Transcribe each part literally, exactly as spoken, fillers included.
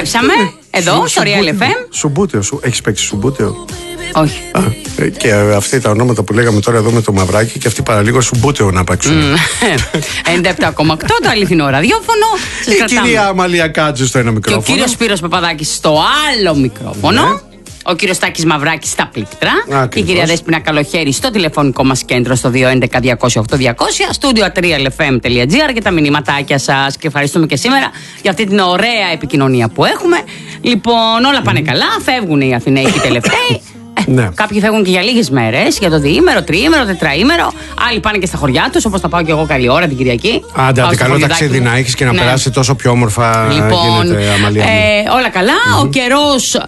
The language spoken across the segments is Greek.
Επιστρέψαμε εδώ στο Real εφ εμ. Σουμπούτεο, σου, έχεις παίξει σουμπούτεο? Όχι. Α, και αυτοί τα ονόματα που λέγαμε τώρα εδώ με το μαυράκι, και αυτοί παραλίγο σουμπούτεο να παίξουν. ενενήντα επτά κόμμα οκτώ το αληθινό ραδιόφωνο. Η κρατάμε. Κυρία Αμαλία Κάτζου στο ένα μικρόφωνο. Και ο κύριος Σπύρος Παπαδάκης στο άλλο μικρόφωνο. Ναι. Ο κύριος Τάκης Μαυράκης στα πλήκτρα. Ακριβώς. Η κυρία Δέσποινα Καλοχέρη στο τηλεφωνικό μας κέντρο στο δύο έντεκα διακόσια οκτώ διακόσια. Στούντιο ατρία ελ εφ εμ τελεία τζι άρ για τα μηνύματάκια σας. Και ευχαριστούμε και σήμερα για αυτή την ωραία επικοινωνία που έχουμε. Λοιπόν, όλα πάνε mm. καλά. Φεύγουν οι Αθηναίοι τελευταίοι. Ναι. Κάποιοι φεύγουν και για λίγες μέρες, για το διήμερο, τριήμερο, τετραήμερο. Άλλοι πάνε και στα χωριά τους, όπως θα πάω και εγώ καλή ώρα την Κυριακή. Άντε, άντε, καλό ταξίδι να έχεις και να ναι. περάσει τόσο πιο όμορφα. Λοιπόν, γίνεται, Αμαλία. Ε, όλα καλά. Mm-hmm. Ο καιρός.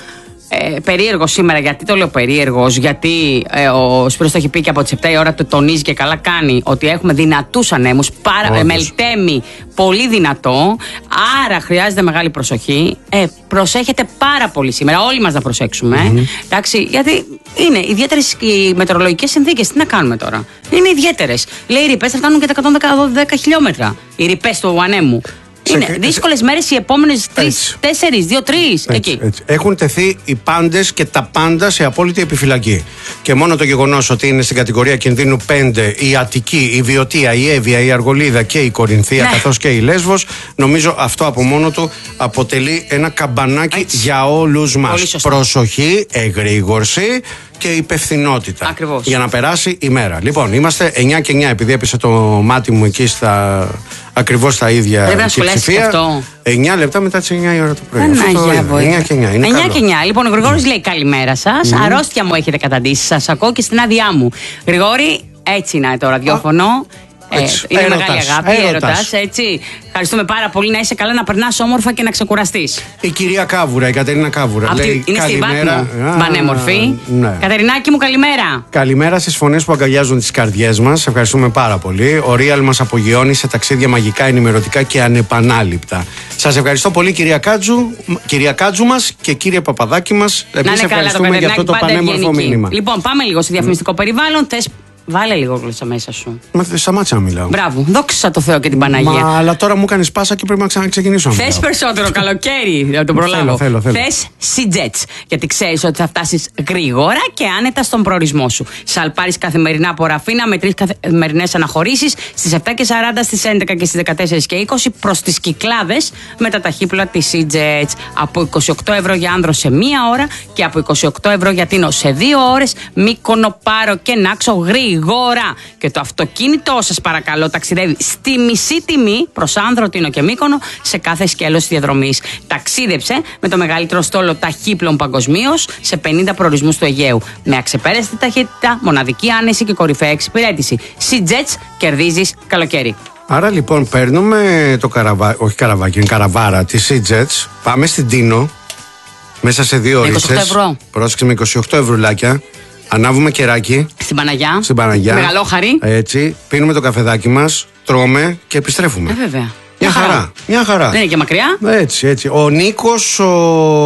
Ε, περίεργο σήμερα, γιατί το λέω περίεργος, γιατί ε, ο Σπύρος το έχει πει και από τις επτά η ώρα το τονίζει και καλά κάνει ότι έχουμε δυνατούς ανέμους, πάρα, μελτέμι πολύ δυνατό, άρα χρειάζεται μεγάλη προσοχή. Ε, προσέχετε πάρα πολύ σήμερα, όλοι μας να προσέξουμε. Mm-hmm. Εντάξει, γιατί είναι ιδιαίτερες οι μετεωρολογικές συνθήκες. Τι να κάνουμε τώρα? Είναι ιδιαίτερες. Λέει οι ρηπές θα φτάνουν και τα εκατόν δέκα χιλιόμετρα. Οι ρηπές του ανέμου. Είναι δύσκολες μέρες οι επόμενες τρεις, τέσσερις, δύο, τρεις. Εκεί. Έτσι. Έχουν τεθεί οι πάντες και τα πάντα σε απόλυτη επιφυλακή. Και μόνο το γεγονός ότι είναι στην κατηγορία κινδύνου πέντε η Αττική, η Βιωτία, η Εύβοια, η Αργολίδα και η Κορινθία, ναι. καθώς και η Λέσβος, νομίζω αυτό από μόνο του αποτελεί ένα καμπανάκι έτσι. Για όλους μας. Προσοχή, εγρήγορση και υπευθυνότητα. Ακριβώς. Για να περάσει η μέρα. Λοιπόν, είμαστε εννιά και εννιά, επειδή έπεσε το μάτι μου εκεί στα. Ακριβώς τα ίδια. Πρέπει να σχολιάσεις και αυτό. εννιά λεπτά μετά τις εννιά η ώρα το πρωί. εννιά και εννιά. εννιά και εννιά. Λοιπόν, ο Γρηγόρης λέει καλημέρα σας. Mm. Αρρώστια μου έχετε καταντήσει. Σας ακούω και στην άδειά μου. Γρηγόρη, έτσι είναι το ραδιόφωνο. Ε, είναι έρωτας, μεγάλη αγάπη, έρωτας. έρωτας, έτσι. Ευχαριστούμε πάρα πολύ, να είσαι καλά, να περνάς όμορφα και να ξεκουραστείς. Η κυρία Κάβουρα, η Κατερίνα Κάβουρα. Αυτή λέει, είναι στη καλημέρα. Πανέμορφη. Ναι. Κατερινάκη μου, καλημέρα. Καλημέρα στις φωνές που αγκαλιάζουν τις καρδιές μας. Ευχαριστούμε πάρα πολύ. Ο Real μας απογειώνει σε ταξίδια μαγικά, ενημερωτικά και ανεπανάληπτα. Σας ευχαριστώ πολύ, κυρία Κάτζου, κυρία Κάτζου μας και κύριε Παπαδάκη μας. Εμείς ευχαριστούμε για αυτό το πανέμορφο μήνυμα. Λοιπόν, πάμε λίγο στο διαφημιστικό περιβάλλον. Θες Βάλε λίγο γλώσσα μέσα σου. Μα σταμάτησα να μιλάω. Μπράβο, δόξα τω Θεώ και την Παναγία. Μα αλλά τώρα μου κάνεις πάσα και πρέπει να ξαναξεκινήσω. Θες περισσότερο καλοκαίρι, να τον προλάβω. Θέλω, θέλω, θέλω. Θες Sea-Jets, γιατί ξέρεις ότι θα φτάσεις γρήγορα και άνετα στον προορισμό σου. Σαλπάρεις καθημερινά από Ραφίνα με τρεις καθημερινές αναχωρήσεις στις επτά και σαράντα, στις έντεκα και στις δεκατέσσερις και είκοσι προς τις Κυκλάδες με τα ταχύπλοα της Sea-Jets. Από είκοσι οκτώ ευρώ για άνδρο σε μία ώρα και από είκοσι οκτώ ευρώ για Τίνο σε δύο ώρες. Μύκονο, Πάρο και Νάξο γρήγορα. Γρήγορα. Και το αυτοκίνητό σας παρακαλώ ταξιδεύει στη μισή τιμή προς Άνδρο, Τίνο και Μύκονο σε κάθε σκέλος διαδρομής. Ταξίδεψε με το μεγαλύτερο στόλο ταχύπλων παγκοσμίως σε πενήντα προορισμούς του Αιγαίου. Με αξεπέραστη ταχύτητα, μοναδική άνεση και κορυφαία εξυπηρέτηση. Sea-Jets, κερδίζεις καλοκαίρι. Άρα λοιπόν παίρνουμε το καραβάκι, όχι καραβάκι, είναι καραβάρα τη Sea-Jets, πάμε στην Τίνο μέσα σε δύο ώρες. Πρόσεξε, με είκοσι οκτώ ευρουλάκια. Ανάβουμε κεράκι. Στην Παναγιά. Στην Παναγιά. Μεγαλόχαρη. Έτσι. Πίνουμε το καφεδάκι μας, τρώμε και επιστρέφουμε. Ε, βέβαια. Μια χαρά. χαρά. Μια χαρά. Δεν είναι και μακριά. Έτσι, έτσι. Ο Νίκος ο...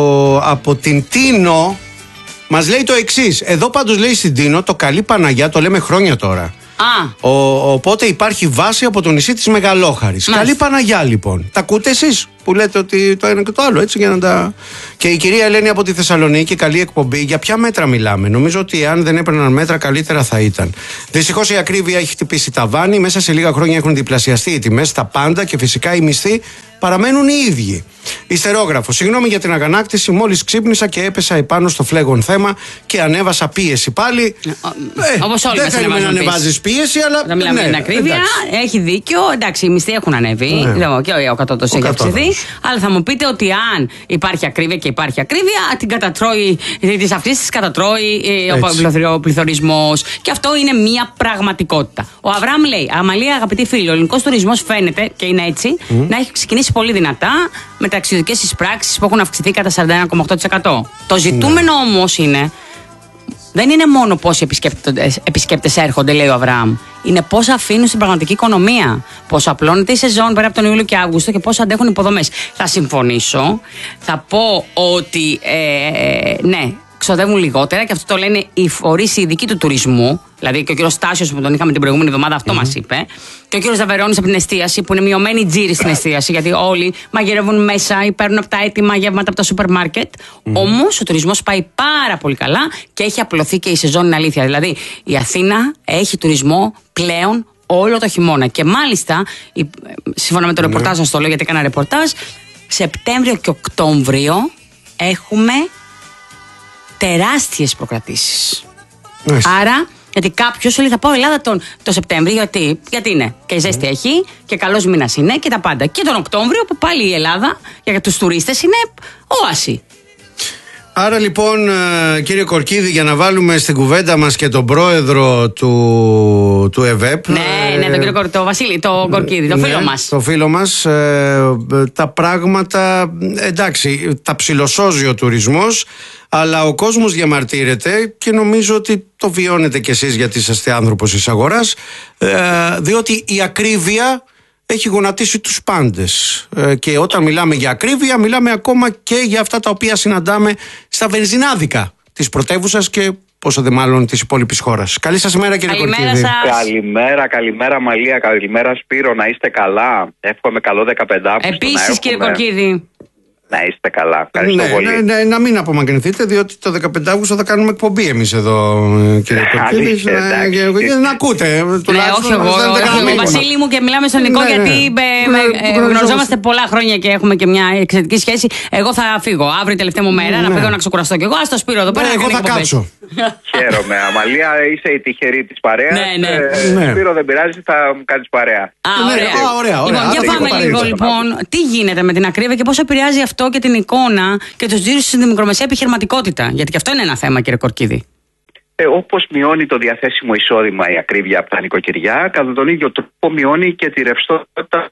από την Τίνο μας λέει το εξής. Εδώ πάντως λέει στην Τίνο το καλή Παναγιά, το λέμε χρόνια τώρα. Α. Ο, οπότε υπάρχει βάση από το νησί της Μεγαλόχαρης. Μάλιστα. Καλή Παναγιά λοιπόν. Τα ακούτε εσείς που λέτε ότι το ένα και το άλλο, έτσι, για να τα. Και η κυρία Ελένη από τη Θεσσαλονίκη, καλή εκπομπή. Για ποια μέτρα μιλάμε? Νομίζω ότι αν δεν έπαιρναν μέτρα καλύτερα θα ήταν. Δυστυχώς η ακρίβεια έχει χτυπήσει ταβάνι. Μέσα σε λίγα χρόνια έχουν διπλασιαστεί οι τιμές στα πάντα και φυσικά οι μισθοί παραμένουν οι ίδιοι. Ιστερόγραφο. Συγγνώμη για την αγανάκτηση. Μόλις ξύπνησα και έπεσα επάνω στο φλέγον θέμα και ανέβασα πίεση πάλι. Ε, Όπως όλοι δεν θέλουμε να ανεβάζεις πίεση, αλλά. Δεν μιλάμε για την ακρίβεια. Εντάξει. Έχει δίκιο. Εντάξει, οι μισθοί έχουν ανέβει. Ναι. Και ο κατώτατος έχει αυξηθεί. Αλλά θα μου πείτε ότι αν υπάρχει ακρίβεια και υπάρχει ακρίβεια, την κατατρώει, τις αυτές τις κατατρώει ε, ο πληθωρισμός. Και αυτό είναι μια πραγματικότητα. Ο Αβραάμ λέει: Αμαλία, αγαπητοί φίλοι, ο ελληνικός τουρισμός φαίνεται και είναι έτσι mm. να έχει ξεκινήσει πολύ δυνατά με ταξιδιωτικές εισπράξεις που έχουν αυξηθεί κατά σαράντα ένα κόμμα οκτώ τοις εκατό. Το ζητούμενο mm. όμως είναι. Δεν είναι μόνο πόσοι επισκέπτες έρχονται, λέει ο Αβραάμ. Είναι πώς αφήνουν στην πραγματική οικονομία. Πώς απλώνεται η σεζόν πέρα από τον Ιούλιο και Αύγουστο και πώς αντέχουν οι υποδομές. Θα συμφωνήσω. Θα πω ότι ε, ναι, ξοδεύουν λιγότερα και αυτό το λένε οι φορείς οι ειδικοί του τουρισμού. Δηλαδή και ο κύριος Στάσιος που τον είχαμε την προηγούμενη εβδομάδα, αυτό mm-hmm. μας είπε. Και ο κύριος Δαβερώνης από την εστίαση, που είναι μειωμένη τζίρη στην εστίαση, γιατί όλοι μαγειρεύουν μέσα ή παίρνουν από τα έτοιμα γεύματα από τα σούπερ μάρκετ. Mm-hmm. Όμως ο τουρισμός πάει πάρα πολύ καλά και έχει απλωθεί και η σεζόν, είναι αλήθεια. Δηλαδή η Αθήνα έχει τουρισμό πλέον όλο το χειμώνα. Και μάλιστα, σύμφωνα με το ρεπορτάζ, σας το λέω γιατί έκανα ρεπορτάζ, Σεπτέμβριο και Οκτώβριο έχουμε τεράστιες προκρατήσεις. Yes. Άρα, γιατί κάποιος λέει θα πάω Ελλάδα τον, το Σεπτέμβριο, γιατί, γιατί είναι και η ζέστη mm. έχει και καλός μήνας είναι και τα πάντα. Και τον Οκτώβριο που πάλι η Ελλάδα για τους τουρίστες είναι όαση. Άρα λοιπόν, κύριε Κορκίδη, για να βάλουμε στην κουβέντα μας και τον πρόεδρο του, του ΕΒΕΠ. Ναι, ναι, τον κύριο το Βασίλη, το Κορκίδη, το ναι, φίλο μας. Το φίλο μας, ε, τα πράγματα, εντάξει, τα ψιλοσώζει ο τουρισμός, αλλά ο κόσμος διαμαρτύρεται και νομίζω ότι το βιώνετε κι εσείς γιατί είσαστε άνθρωπος της αγοράς, ε, διότι η ακρίβεια έχει γονατίσει τους πάντες. Ε, και όταν μιλάμε για ακρίβεια, μιλάμε ακόμα και για αυτά τα οποία συναντάμε στα βενζινάδικα της πρωτεύουσας και πόσο δε μάλλον της υπόλοιπης χώρας. Καλή σας ημέρα, κύριε Κορκίδη. Καλημέρα, καλημέρα Μαλία, καλημέρα Σπύρο, να είστε καλά. Εύχομαι καλό δεκαπέντε Αύγουστο. Επίσης, κύριε Κορκίδη. Να είστε καλά. Ευχαριστώ ναι, πολύ. Ναι, ναι, να μην απομακρυνθείτε, διότι το δεκαπέντε Αυγούστου θα κάνουμε εκπομπή εμείς εδώ, κύριε Κορκίδη. Να, να ακούτε. Ναι, όχι εγώ. Ο Βασίλη μου και μιλάμε στον Νικό, ναι, γιατί ναι, γνωριζόμαστε πολλά χρόνια και έχουμε και μια εξαιρετική σχέση. Εγώ θα φύγω αύριο, τελευταία μου μέρα, ναι, να φύγω να ξεκουραστώ κι εγώ. Α το Σπύρο εδώ πέρα. Ναι, εγώ θα κάτσω. Χαίρομαι. Αμαλία, είσαι η τυχερή της παρέας. Ναι, ναι. Σπύρο, δεν πειράζει, θα μου κάνεις παρέα. Α, ωραία. Λοιπόν, για πάμε λίγο λοιπόν. Τι γίνεται με την ακρίβεια και πώς επηρεάζει αυτό και την εικόνα και τους τζίρους στην μικρομεσαία επιχειρηματικότητα? Γιατί και αυτό είναι ένα θέμα, κύριε Κορκίδη. Ε, όπως μειώνει το διαθέσιμο εισόδημα η ακρίβεια από τα νοικοκυριά, κατά τον ίδιο τρόπο μειώνει και τη ρευστότητα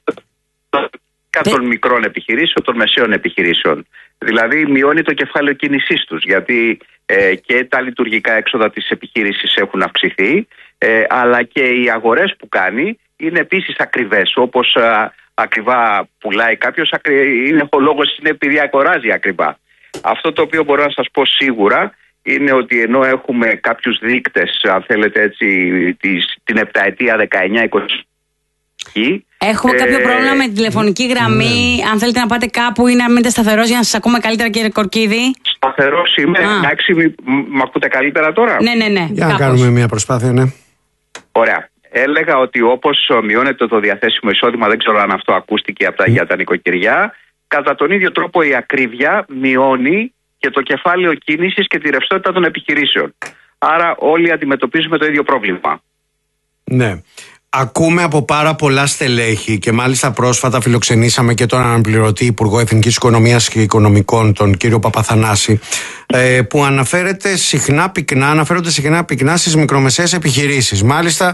των μικρών επιχειρήσεων, των μεσαίων επιχειρήσεων. Δηλαδή μειώνει το κεφάλαιο κίνησής τους, γιατί ε, και τα λειτουργικά έξοδα της επιχείρησης έχουν αυξηθεί, ε, αλλά και οι αγορές που κάνει είναι επίσης ακριβές, όπως α, ακριβά πουλάει κάποιος, είναι, ο λόγος είναι επειδή αγοράζει ακριβά. Αυτό το οποίο μπορώ να σας πω σίγουρα είναι ότι ενώ έχουμε κάποιους δείκτες, αν θέλετε έτσι, της, την επταετία δεκαεννιά είκοσι. Έχουμε ε, κάποιο πρόβλημα με τη τηλεφωνική γραμμή. Ναι. Αν θέλετε να πάτε κάπου ή να μείνετε σταθερός για να σας ακούμε καλύτερα, κύριε Κορκίδη. Σταθερός είμαι. Εντάξει, μ' ακούτε καλύτερα τώρα? Ναι, ναι, ναι. Για να κάνουμε μια προσπάθεια, ναι. Ωραία. Έλεγα ότι όπως μειώνεται το διαθέσιμο εισόδημα, δεν ξέρω αν αυτό ακούστηκε από τα, mm. για τα νοικοκυριά, κατά τον ίδιο τρόπο η ακρίβεια μειώνει και το κεφάλαιο κίνησης και τη ρευστότητα των επιχειρήσεων. Άρα όλοι αντιμετωπίζουμε το ίδιο πρόβλημα. Ναι. Ακούμε από πάρα πολλά στελέχη και μάλιστα πρόσφατα φιλοξενήσαμε και τον αναπληρωτή Υπουργό Εθνικής Οικονομίας και Οικονομικών, τον κύριο Παπαθανάση, που αναφέρεται συχνά πυκνά, αναφέρονται συχνά πυκνά στις μικρομεσαίες επιχειρήσεις. Μάλιστα,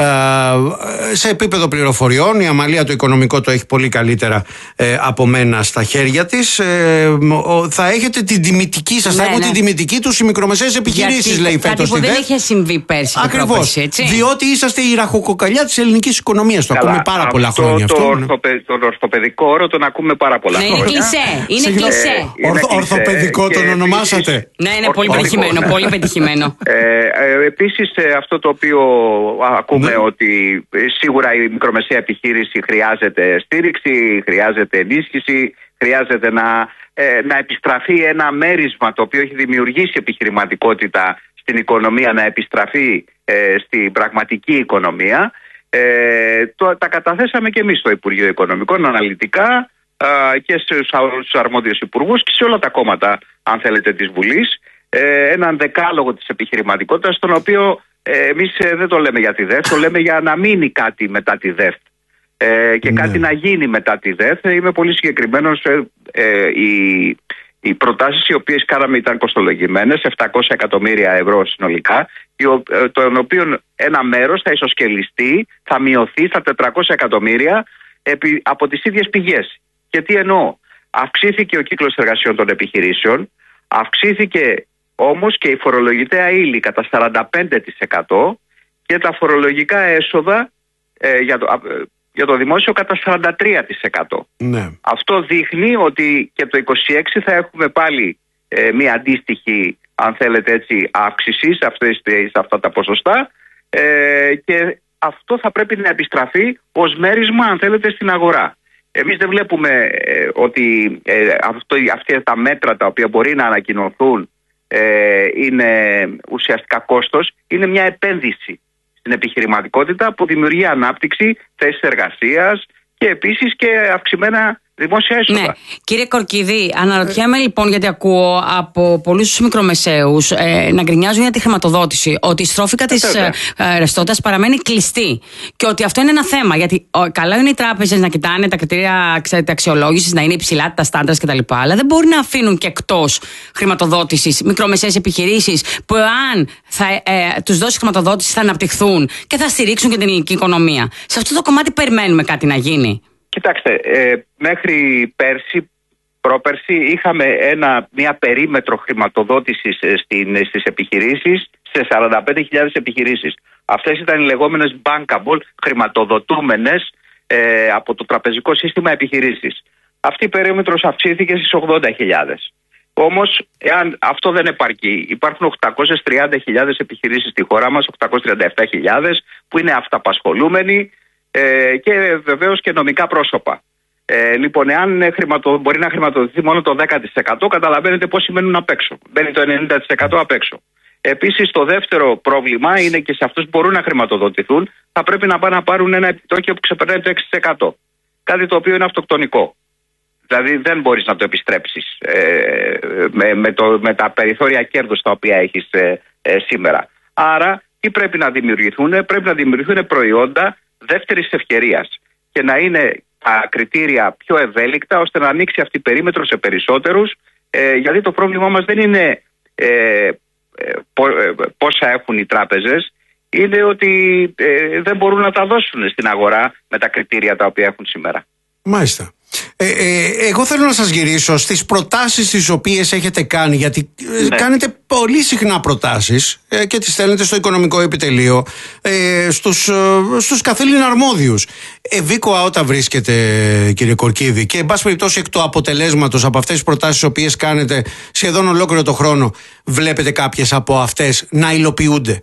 σε επίπεδο πληροφοριών, η Αμαλία το οικονομικό το έχει πολύ καλύτερα από μένα στα χέρια της. Θα έχετε την τιμητική σας, ναι, θα έχουν ναι. την τιμητική τους οι μικρομεσαίες επιχειρήσεις, λέει φέτος. Κάτι που δεν είχε συμβεί πέρσι. Ακριβώς. Διότι είσαστε η ραχοκοκαλιά της ελληνικής οικονομίας. Το ακούμε πάρα αυτό, πολλά χρόνια το, αυτό. Το, ορθοπαι, τον ορθοπαιδικό όρο τον ακούμε πάρα πολλά ναι, χρόνια. Είναι κλισέ. Είναι κλισέ. Ορθ, ορθοπαιδικό τον επίσης, ονομάσατε. Ναι, είναι πολύ πετυχημένο. Πολύ πετυχημένο. Ε, ε, επίσης αυτό το οποίο ακούμε, ναι, ότι σίγουρα η μικρομεσαία επιχείρηση χρειάζεται στήριξη, χρειάζεται ενίσχυση, χρειάζεται να, ε, να επιστραφεί ένα μέρισμα το οποίο έχει δημιουργήσει επιχειρηματικότητα στην οικονομία, να επιστραφεί ε, στην πραγματική οικονομία. Ε, το, τα καταθέσαμε και εμείς στο Υπουργείο Οικονομικών αναλυτικά ε, και στους αρμόδιους υπουργούς και σε όλα τα κόμματα, αν θέλετε, της Βουλής, ε, έναν δεκάλογο της επιχειρηματικότητας, τον οποίο ε, εμείς ε, δεν το λέμε για τη ΔΕΘ, το λέμε για να μείνει κάτι μετά τη ΔΕΘ ε, και ναι. κάτι να γίνει μετά τη ΔΕΘ. Είμαι πολύ συγκεκριμένος. Ε, ε, οι, οι προτάσεις οι οποίες κάναμε ήταν κοστολογημένες, επτακόσια εκατομμύρια ευρώ συνολικά, των οποίων ένα μέρος θα ισοσκελιστεί, θα μειωθεί στα τετρακόσια εκατομμύρια επί, από τις ίδιες πηγές. Και τι εννοώ? Αυξήθηκε ο κύκλος εργασιών των επιχειρήσεων, αυξήθηκε όμως και η φορολογητέα ύλη κατά σαράντα πέντε τοις εκατό και τα φορολογικά έσοδα ε, για, το, ε, για το δημόσιο κατά σαράντα τρία τοις εκατό. Ναι. Αυτό δείχνει ότι και το είκοσι έξι θα έχουμε πάλι ε, μια αντίστοιχη αν θέλετε έτσι, αύξηση σε, αυτές, σε αυτά τα ποσοστά ε, και αυτό θα πρέπει να επιστραφεί ως μέρισμα, αν θέλετε, στην αγορά. Εμείς δεν βλέπουμε ε, ότι ε, αυτό, αυτά τα μέτρα τα οποία μπορεί να ανακοινωθούν ε, είναι ουσιαστικά κόστος, είναι μια επένδυση στην επιχειρηματικότητα που δημιουργεί ανάπτυξη, θέσεις εργασίας και επίσης και αυξημένα δημόσια έσοδα. Ναι. Κύριε Κορκίδη, αναρωτιέμαι ε... λοιπόν, γιατί ακούω από πολλούς μικρομεσαίους ε, να γκρινιάζουν για τη χρηματοδότηση, ότι η στρόφικα της ε, ε, ρευστότητας παραμένει κλειστή και ότι αυτό είναι ένα θέμα. Γιατί ο, καλά είναι οι τράπεζες να κοιτάνε τα κριτήρια αξιολόγησης, να είναι υψηλά τα στάνταρς κτλ. Αλλά δεν μπορεί να αφήνουν και εκτός χρηματοδότησης μικρομεσαίες επιχειρήσεις που, αν θα, ε, τους δώσει χρηματοδότηση, θα αναπτυχθούν και θα στηρίξουν και την ελληνική οικονομία. Σε αυτό το κομμάτι περιμένουμε κάτι να γίνει. Κοιτάξτε, ε, μέχρι πέρσι, πρόπερσι, είχαμε ένα, μια περίμετρο χρηματοδότησης στην, στις επιχειρήσεις σε σαράντα πέντε χιλιάδες επιχειρήσεις. Αυτές ήταν οι λεγόμενες bankable, χρηματοδοτούμενες ε, από το τραπεζικό σύστημα επιχειρήσεις. Αυτή η περίμετρος αυξήθηκε στις ογδόντα χιλιάδες. Όμως, εάν αυτό δεν επαρκεί, υπάρχουν οκτακόσιες τριάντα χιλιάδες επιχειρήσεις στη χώρα μας, οκτακόσιες τριάντα επτά χιλιάδες που είναι αυταπασχολούμενοι, Ε, και βεβαίως και νομικά πρόσωπα. Ε, λοιπόν, εάν χρηματο, μπορεί να χρηματοδοτηθεί μόνο το δέκα τοις εκατό, καταλαβαίνετε πόσοι μένουν απ' έξω. Μπαίνει το ενενήντα τοις εκατό απ' έξω. Επίσης, το δεύτερο πρόβλημα είναι και σε αυτούς που μπορούν να χρηματοδοτηθούν, θα πρέπει να πάνε να πάρουν ένα επιτόκιο που ξεπερνάει το έξι τοις εκατό. Κάτι το οποίο είναι αυτοκτονικό. Δηλαδή, δεν μπορείς να το επιστρέψεις ε, με, με, το, με τα περιθώρια κέρδους τα οποία έχεις ε, ε, σήμερα. Άρα, τι πρέπει να δημιουργηθούν? Πρέπει να δημιουργηθούν προϊόντα δεύτερης ευκαιρίας και να είναι τα κριτήρια πιο ευέλικτα ώστε να ανοίξει αυτή η περίμετρο σε περισσότερους, ε, γιατί το πρόβλημά μας δεν είναι ε, ε, πόσα έχουν οι τράπεζες, είναι ότι ε, δεν μπορούν να τα δώσουν στην αγορά με τα κριτήρια τα οποία έχουν σήμερα. Μάλιστα. Ε, ε, εγώ θέλω να σας γυρίσω στις προτάσεις τις οποίες έχετε κάνει, γιατί ναι. κάνετε πολύ συχνά προτάσεις ε, και τις στέλνετε στο Οικονομικό Επιτελείο, ε, στους, ε, στους καθήλυνα αρμόδιους. Ευήκοα όταν βρίσκεται, κύριε Κορκίδη, και εν πάση περιπτώσει εκ του αποτελέσματος από αυτές τις προτάσεις τις οποίες κάνετε σχεδόν ολόκληρο το χρόνο, βλέπετε κάποιες από αυτές να υλοποιούνται?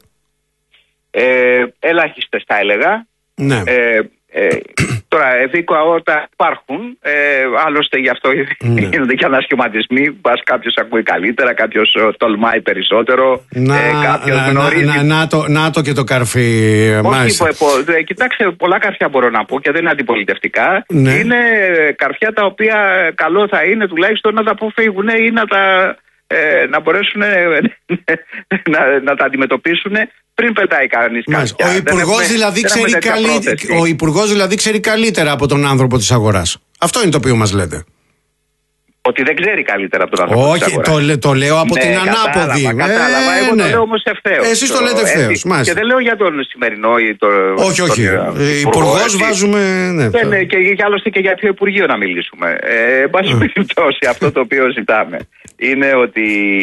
Ε, ελάχιστες θα έλεγα. Ναι. Ε, Ε, τώρα, ευήκοα όταν υπάρχουν, ε, άλλωστε γι' αυτό ναι. γίνονται και ανασχηματισμοί. Μπας κάποιος ακούει καλύτερα, κάποιος τολμάει περισσότερο, να, ε, κάποιος να, γνωρίζει. Να, να, να, το, να το και το καρφί, όχι, πο, πο, δε, κοιτάξτε, πολλά καρφιά μπορώ να πω και δεν είναι αντιπολιτευτικά. Ναι. Είναι καρφιά τα οποία καλό θα είναι τουλάχιστον να τα αποφύγουν ή να τα... Ε, να μπορέσουν ε, να, να τα αντιμετωπίσουν πριν πετάει κανείς κάποια. Ο Υπουργός δηλαδή, δηλαδή ξέρει καλύτερα από τον άνθρωπο της αγοράς. Αυτό είναι το οποίο μας λέτε. Ότι δεν ξέρει καλύτερα από τον άνθρωπο της αγοράς. Όχι, το, το λέω από ναι, την κατάλαβα, ανάποδη. Κατάλαβα, ε, εγώ ναι. το λέω όμως ευθέως. Εσείς το, το λέτε ευθέως. Και δεν λέω για τον σημερινό ή το, όχι, όχι. Υπουργός βάζουμε... Ναι, δεν, το... και, και άλλωστε και για ποιο Υπουργείο να μιλήσουμε. Ε, εν πάση περιπτώσει, αυτό το οποίο ζητάμε είναι ότι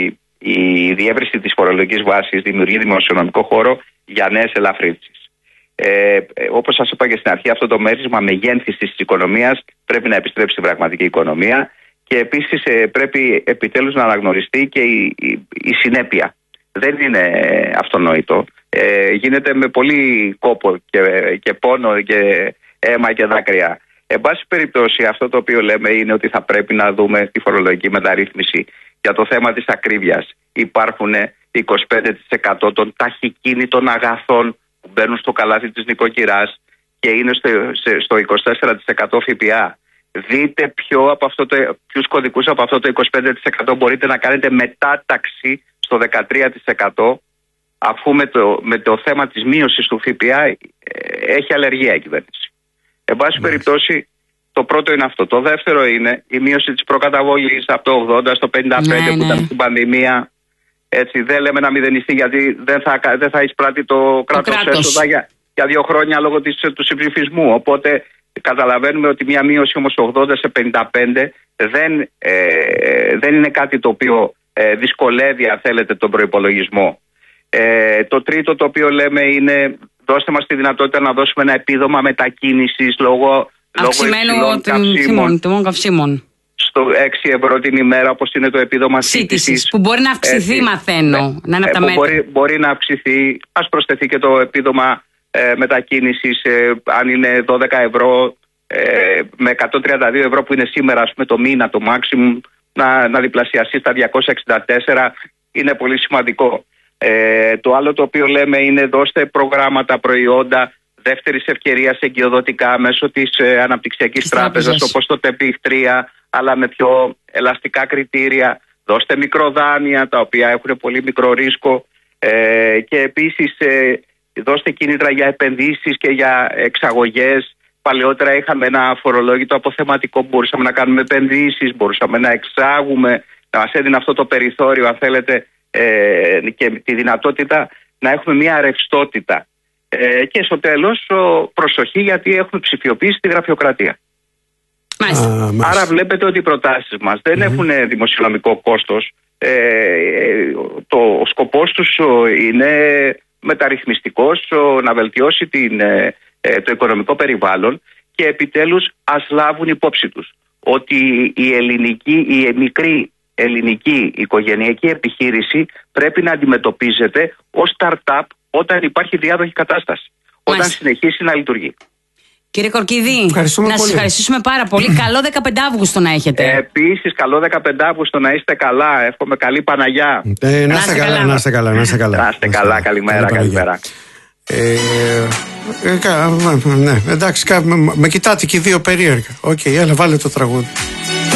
η διεύρυνση της φορολογικής βάσης δημιουργεί δημοσιονομικό χώρο για νέες ελαφρύνσεις. Ε, όπως σας είπα και στην αρχή, αυτό το μέρισμα μεγένθησης της οικονομίας πρέπει να επιστρέψει στην πραγματική οικονομία και επίσης ε, πρέπει επιτέλους να αναγνωριστεί και η, η, η συνέπεια. Δεν είναι αυτονόητο. Ε, γίνεται με πολύ κόπο και, και πόνο και αίμα και δάκρυα. Εν πάση περιπτώσει, αυτό το οποίο λέμε είναι ότι θα πρέπει να δούμε τη φορολογική μεταρρύθμιση για το θέμα της ακρίβειας. Υπάρχουν είκοσι πέντε τοις εκατό των ταχυκίνητων αγαθών που μπαίνουν στο καλάθι της νοικοκυράς και είναι στο, στο είκοσι τέσσερα τοις εκατό ΦΠΑ. Δείτε ποιο από αυτό το, ποιους κωδικούς από αυτό το είκοσι πέντε τοις εκατό μπορείτε να κάνετε μετάταξη στο δεκατρία τοις εκατό, αφού με το, με το θέμα της μείωσης του ΦΠΑ ε, έχει αλλεργία η κυβέρνηση. Εν πάση περιπτώσει, το πρώτο είναι αυτό. Το δεύτερο είναι η μείωση της προκαταβολής από το ογδόντα στο πενήντα πέντε ναι, που ναι. ήταν στην πανδημία. Έτσι, δεν λέμε να μηδενιστεί γιατί δεν θα, δεν θα εισπράττει το κράτος έσοδα για, για δύο χρόνια λόγω της, του συμψηφισμού. Οπότε καταλαβαίνουμε ότι μια μείωση όμως ογδόντα σε πενήντα πέντε δεν, ε, δεν είναι κάτι το οποίο ε, δυσκολεύει, αν θέλετε, τον προϋπολογισμό. Ε, το τρίτο το οποίο λέμε είναι δώστε μας τη δυνατότητα να δώσουμε ένα επίδομα μετακίνησης λόγω, λόγω υψηλών καυσίμων. καυσίμων. στο έξι ευρώ την ημέρα, όπως είναι το επίδομα σύντησης. Που μπορεί να αυξηθεί, ε, μαθαίνω. Ναι, να είναι από τα μέτρα. Μπορεί, μπορεί να αυξηθεί. Ας προσθεθεί και το επίδομα ε, μετακίνησης, ε, αν είναι δώδεκα ευρώ, ε, με εκατόν τριάντα δύο ευρώ που είναι σήμερα, ας πούμε, το μήνα, το maximum, να, να διπλασιαστεί στα διακόσια εξήντα τέσσερα, είναι πολύ σημαντικό. Ε, το άλλο το οποίο λέμε είναι δώστε προγράμματα, προϊόντα δεύτερης ευκαιρίας εγκυοδοτικά μέσω της ε, Αναπτυξιακής Τράπεζας, όπως το ΤΕΠΙΧ τρία, αλλά με πιο ελαστικά κριτήρια. Δώστε μικροδάνεια, τα οποία έχουν πολύ μικρό ρίσκο, ε, και επίσης ε, δώστε κίνητρα για επενδύσεις και για εξαγωγές. Παλαιότερα είχαμε ένα φορολόγητο αποθεματικό που μπορούσαμε να κάνουμε επενδύσεις, μπορούσαμε να εξάγουμε, να μας έδινε αυτό το περιθώριο, αν θέλετε, ε, και τη δυνατότητα να έχουμε μια ρευστότητα. Ε, και στο τέλος, προσοχή, γιατί έχουμε ψηφιοποιήσει τη γραφειοκρατία. Μάλιστα. Άρα βλέπετε ότι οι προτάσεις μας δεν mm-hmm. έχουν δημοσιονομικό κόστος. Ε, το, ο σκοπός τους είναι μεταρρυθμιστικός, να βελτιώσει την, ε, το οικονομικό περιβάλλον, και επιτέλους ας λάβουν υπόψη τους ότι η, ελληνική, η μικρή ελληνική οικογενειακή επιχείρηση πρέπει να αντιμετωπίζεται ως startup όταν υπάρχει διάδοχη κατάσταση, όταν Μάλιστα. συνεχίσει να λειτουργεί. Κύριε Κορκίδη, να σας ευχαριστήσουμε πάρα πολύ. Καλό δεκαπέντε Αυγούστου να έχετε. Ε, επίσης, καλό δεκαπέντε Αυγούστου, να είστε καλά. Εύχομαι καλή Παναγιά. Ε, να είστε καλά, να είστε καλά. Να είστε καλά, να είστε καλά. Καλημέρα, καλημέρα. Ε, ε, ναι, εντάξει, με, με κοιτάτε και οι δύο περίεργα. Οκ, okay, έλα, βάλε το τραγούδι.